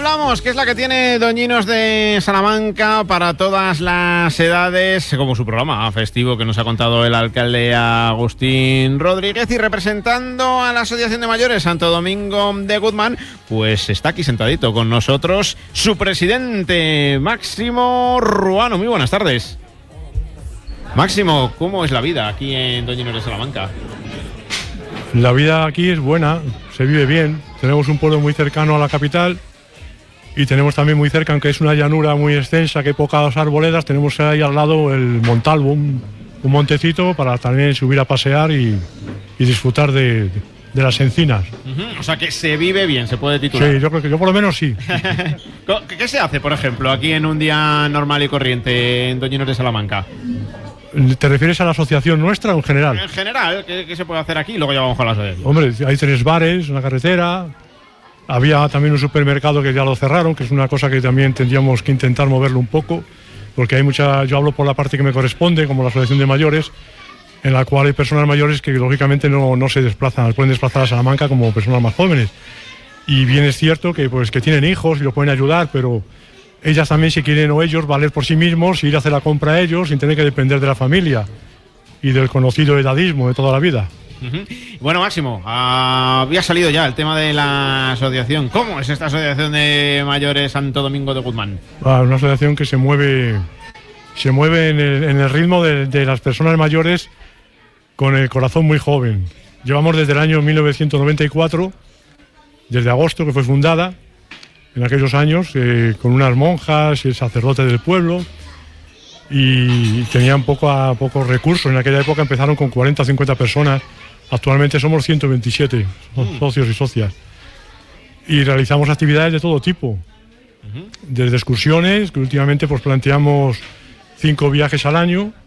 hablamos, que es la que tiene Doñinos de Salamanca para todas las edades, como su programa festivo que nos ha contado el alcalde Agustín Rodríguez, y representando a la Asociación de Mayores Santo Domingo de Guzmán, pues está aquí sentadito con nosotros su presidente, Máximo Ruano. Muy buenas tardes. Máximo, ¿cómo es la vida aquí en Doñinos de Salamanca? La vida aquí es buena, se vive bien. Tenemos un pueblo muy cercano a la capital y tenemos también muy cerca, aunque es una llanura muy extensa, que hay pocas arboledas, tenemos ahí al lado el Montalvo, un montecito para también subir a pasear y disfrutar de las encinas. O sea que se vive bien, se puede titular. Sí, yo creo que yo por lo menos sí. ¿Qué se hace, por ejemplo, aquí en un día normal y corriente en Doñinos de Salamanca? ¿Te refieres a la asociación nuestra o en general? En general, ¿qué se puede hacer aquí? Luego ya vamos con la asociación. Hombre, hay 3 bares, una carretera. Había también un supermercado que ya lo cerraron, que es una cosa que también tendríamos que intentar moverlo un poco, porque hay mucha. Yo hablo por la parte que me corresponde, como la asociación de mayores, en la cual hay personas mayores que lógicamente no se desplazan, pueden desplazar a Salamanca como personas más jóvenes. Y bien es cierto que tienen hijos y los pueden ayudar, pero ellas también, si quieren, o ellos, valer por sí mismos, ir a hacer la compra a ellos sin tener que depender de la familia y del conocido edadismo de toda la vida. Bueno, Máximo, había salido ya el tema de la asociación. ¿Cómo es esta asociación de mayores Santo Domingo de Guzmán? Una asociación que se mueve en el ritmo de las personas mayores con el corazón muy joven. Llevamos desde el año 1994, desde agosto que fue fundada, en aquellos años, con unas monjas y el sacerdote del pueblo, y tenían pocos recursos. En aquella época empezaron con 40 o 50 personas. Actualmente somos 127 socios y socias. Y realizamos actividades de todo tipo. Desde excursiones, que últimamente planteamos 5 viajes al año,